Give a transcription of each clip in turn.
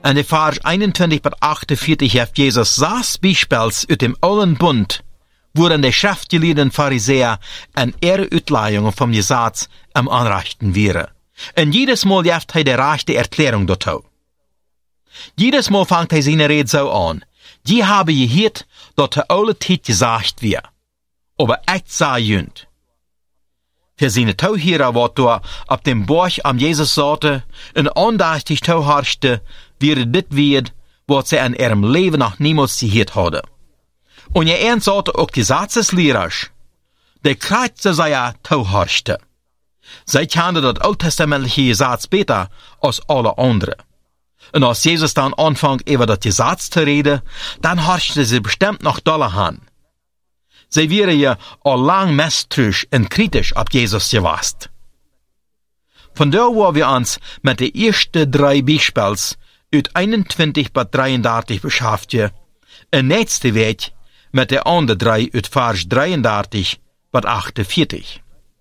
En de vers 21 tot 48 heeft Jezus 6 Beispiels uit dem Alten Bund, worin de schriftgeleerden Pharisäer en ihre Uitleidungen vom Gesetz am Anrichten wären. En jedes Mal heeft hij de rechte Erklärung dazu. Jedes Mal fängt hij seine Rede so an. Die haben gehört, dat de oude Tijd gesagt wird. Aber echt sei jünd. Für seine Tauhierer wat da ab dem Borch am Jesus saßen und andächtig tauharschte, wäre dit wird, wat sie an ihrem Leben noch niemals gehört hadden. Und je eins saßen auch Gesetzeslehrers, der kreuzte sei ja tauharschte. Sie kannten das alttestamentliche Gesetz besser als alle anderen. Und als Jesus dann anfängt, über das Gesetz zu reden, dann harschte sie bestimmt noch doller an. Sie wären ja al lang misstrauisch und kritisch ab Jesus gewesen. Von da wo wir uns mit den ersten 3 Beispiels uit 21 bis 33 beschäftigen, und nächste Weg mit den anderen 3 uit Vers 33 bis 48.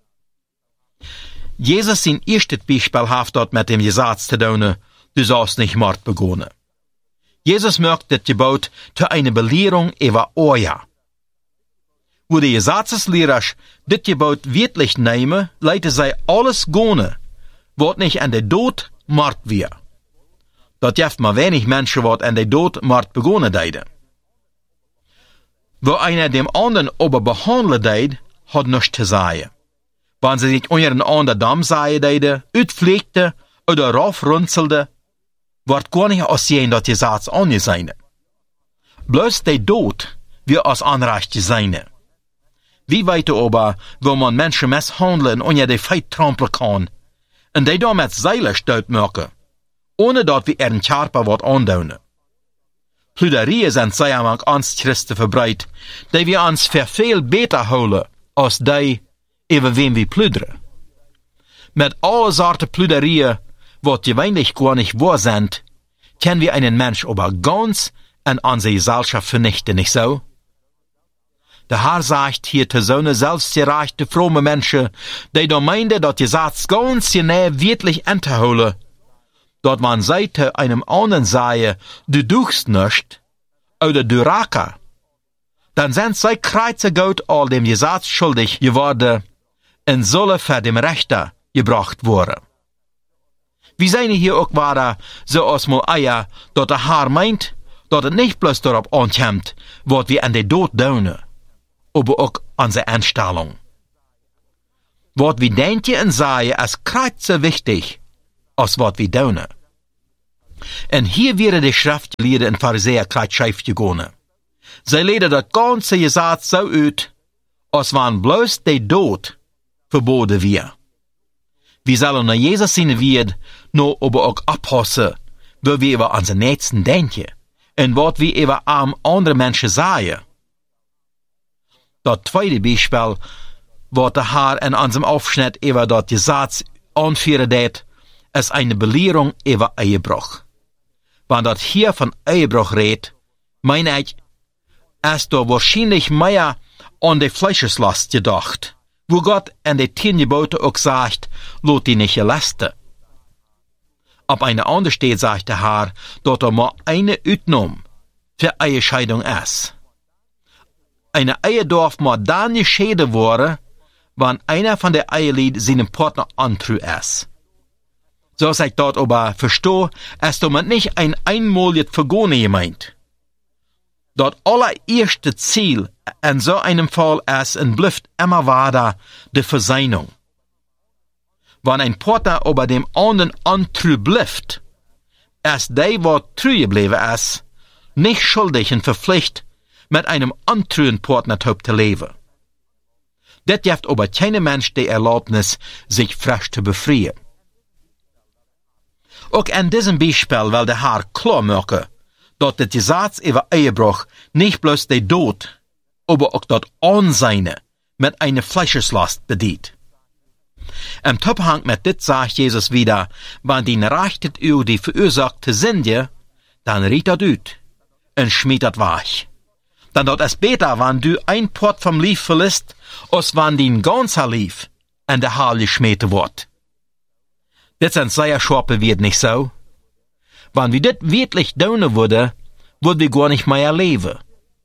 Jesus sein erstes Beispiel hat dort mit dem Gesetz zu tun, du sollst nicht Mord begehen. Jesus macht das Gebot zu einer Belehrung über Oja. Wo die Gesetzeslehrer das Gebot wirklich nehmen, leiten sie alles gehen, was nicht an der Tod Mord wird. Dat heeft maar wenig Menschen, wat an der Tod Mord begonnen deiden. Wo einer dem anderen aber behandeln deed, hat nichts zu sagen. Wenn sie sich unter einen anderen Damm sagen deiden, uitpflegte oder raufrunzelde, wird gar nicht aussehen, dat Gesetz angesehen. Bloß der Tod wird als Anrecht gesehen. Wie weit aber, wo man Menschen misshandeln und unter die Feit trampeln kann, und die damit Seile stout machen, ohne dat wir ihren Körper wat andoen. Plüderieën sind sehr among uns Christen verbreitet, die wir uns für viel beter holen, als die, über wem wir plüderen. Mit all Sorten Plüderieën, wat gewöhnlich gar nicht wahr sind, können wir einen Mensch aber ganz an unsere Gesellschaft vernichten, nicht so? Der Herr sagt hier zu so einer selbstgerechten, fromme Menschen, die da meinen, dat Gesetz ganz genau wirklich entholen, dat man seite einem anderen sei, du duchst nicht, oder du raka, dann sind sie kreuzegout all dem Gesetz schuldig geworden und sollen für dem Richter gebracht worden. Wir sehen hier auch weiter, so als mal eier, dat der Herr meint, dat es nicht bloß darauf ankommt, wat wir an der Tod tun, aber auch an der Einstellung. Wat wir denken und sagen, ist kreuze wichtig, als wat wir tun. En hier wäre die Schriftgelehrten und Pharisäer kreuz schief gegangen. Sie leden das ganze Gesetz so uit, als wenn bloß der Tod verboten wird. Wir sollen nach Jesus sein wird, nur aber auch abpassen, wo wir über unsere Nächsten denken und was wir über andere Menschen sagen. Das zweite Beispiel, was der Herr in unserem Aufschnitt über das Gesetz anführen wird, ist eine Belehrung über Ehebruch. Wenn das hier von Ehebruch redet, meine ich, ist da wahrscheinlich mehr an die Fleischeslast gedacht, wo Gott in den 10 Geboten auch sagt, lot die nicht gelästen. Ab einer anderen Stelle sagt der Herr, dass mal eine Ausnahme für Ehescheidung ist. Eine Ehe darf mal dann geschieden werden, wenn einer von der Ehelied seinem Partner antreu ist. So ich dort aber verstehe, ist damit nicht ein einmaliges Vergehen gemeint. Das allererste Ziel in so einem Fall ist und bleibt immer weiter die Versöhnung. Wenn ein Partner aber dem anderen antreu bleibt, ist der, was treu geblieben ist, nicht schuldig und verpflichtet, mit einem antreuen Partner zu leben. Das gibt aber keinem Mensch die Erlaubnis, sich frisch zu befreien. Auch in diesem Beispiel will der Herr klar machen, dass das Gesetz über Ehebruch nicht bloß der Tod, aber auch das Ansehen mit einer Fleischeslast bedient. Im Zusammenhang mit dit sagt Jesus wieder, wenn die rechtet über die verursachte Sünde, dann riet dat ut und schmied dat weg. Dann dort es besser, wenn du ein Port vom Lief verlässt, als wenn dein ganzer Lief in der Halle geschmiert wird. Das sind sehr scharfe Werte, nicht so? Wenn wir das wirklich tun würden, würden wir gar nicht mehr leben.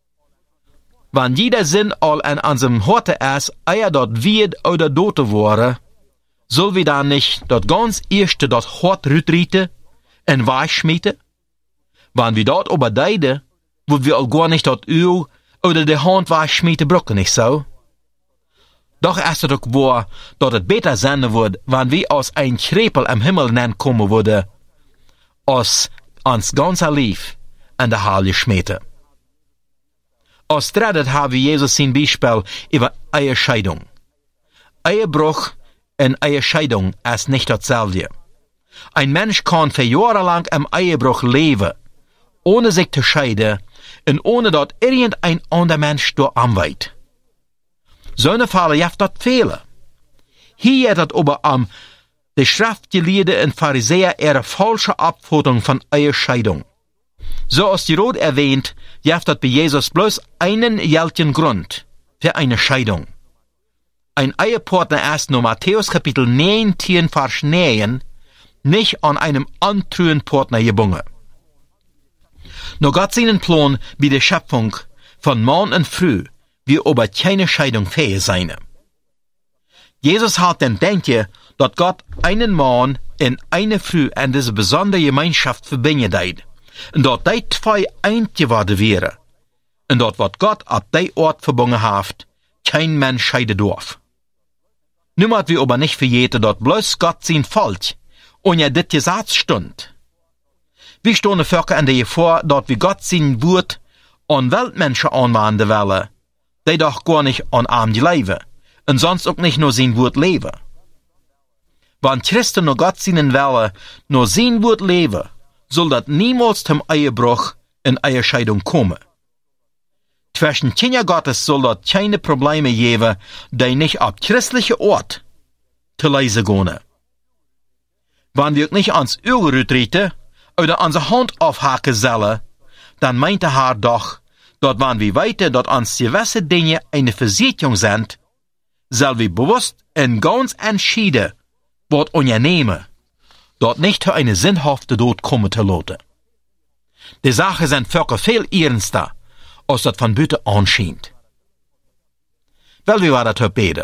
Wenn jeder Sinn all an unserem Horte ist, eher dort wird oder dote worden, soll wir dann nicht dort ganz erste dort Hort rütrieten und weichschmieden? Wenn wir dort überdeiden, würden wir auch gar nicht dort Öl oder die Hand weichschmieden brücken, nicht so? Doch ist es auch wahr, dass es besser sein wird, wenn wir aus ein Krepel am Himmel kommen würden, als ans ganze Leben an der Halle schmieden. Als drittes haben wir Jesus sein Beispiel über Ehescheidung. Ehebruch und Ehescheidung ist nicht dasselbe. Ein Mensch kann für Jahre lang im Ehebruch leben, ohne sich zu scheiden und ohne dass irgendein anderer Mensch durch anweiht. So eine Fälle jaft dort Fehler. Hier hat das aber die Schriftgelehrten und Pharisäer ihre falsche Abfutung von Ehescheidung. So als die Rot erwähnt, jaft das bei Jesus bloß einen geltigen Grund für eine Scheidung. Ein Ehepartner ist nur Matthäus Kapitel 19, Vers 9 nicht an einem antruhen Partner gebunden. Nur Gott seinen Plan bei der Schöpfung von Mann und Frau wir aber keine Scheidung fähig sein. Jesus hat den Denken, dass Gott einen Mann und eine Frau in diese besondere Gemeinschaft verbinden wird, und dass die zwei eins geworden wären, und dass was Gott ab die Ort verbunden hat, kein Mensch scheiden darf. Nun muss wir aber nicht vergeten, dass bloß Gott sein Volk und ja dit Gesetz stund. Wir stehen Völker an der Gefahr, dass wir Gott sein Wort an Weltmenschen anwenden wollen, die doch gar nicht an ihm leben und sonst auch nicht nur sein Wort leben. Wenn Christen nur Gott seinen Wille nur sein Wort leben, soll das niemals zum Ehebruch und Ehescheidung kommen. Zwischen Kinder Gottes soll das keine Probleme geben, die nicht auf christliche Ort zu leise gehen. Wenn wir nicht ans Öl treten oder unsere Hand aufhaken sollen, dann meint der Herr doch, dass wenn wir weiter, dass uns gewisse Dinge eine Versicherung sind, soll wir bewusst und ganz entschieden was unternehmen, dort nicht zu eine sinnhafte Tod kommen zu lassen. Die Sache sind Völker viel ernster, als das von Büte anscheint. Weil wir das heute beten.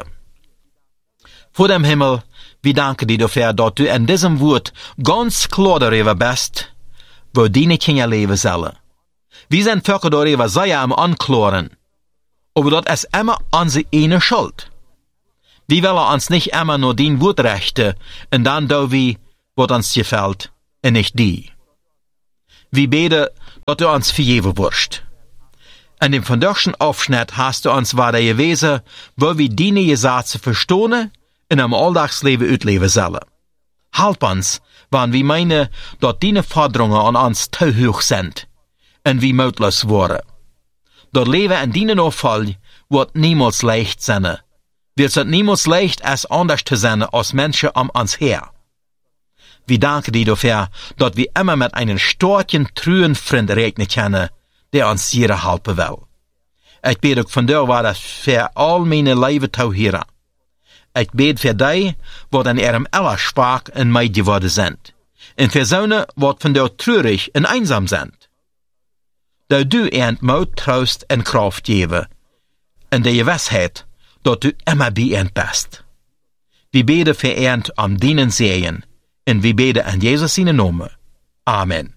Vor dem Himmel, wir danken dir dafür, dass du in diesem Wort ganz klar darüber bist, wo deine Kinder leben sollen. Wir sind Völker darüber sehr am Anklagen, aber das ist immer unsere eine Schuld. Wir wollen uns nicht immer nur dein Wort rechten und dann do wir, was uns gefällt, und nicht die. Wir beten, dass du uns vergeben wirst. In dem vandaagschen Aufschnitt hast du uns weiter gewesen, wo wir deine Gesetze verstehen und im Alltagsleben ausleben sollen. Halb uns, wenn wir meinen, dass deine Forderungen an uns zu hoch sind und wir mutlos waren. Das Leben in deinen Auffall wird niemals leicht sein. Wird es niemals leicht, als anders zu sein als Menschen um uns her. Wir danken dir dafür, dass wir immer mit einem starken, treuen Freund rechnen können, der uns jeder helfen will. Ich bete auch von dir, war das für all meine Leben zu hören. Ich bete für die, die in ihrem aller schwach und meid geworden sind. Und für solche, die von dir traurig und einsam sind. Da du ihnen Mut, Trost und Kraft geben. Und die Gewissheit, dass du immer bei ihnen bist. Wir beten für ihnen deinen Segen. Und wir beten in Jesus seinen Namen. Amen.